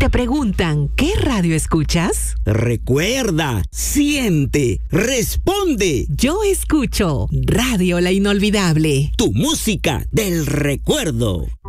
te preguntan, ¿qué radio escuchas? Recuerda, siente, responde. Yo escucho Radio La Inolvidable. Tu música del recuerdo.